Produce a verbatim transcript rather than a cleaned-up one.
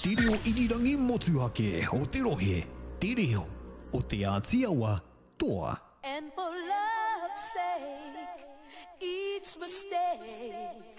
Tireo inirangi motuhake o te rohe. Tireo o te atiawa toa. And for love's sake, each mistake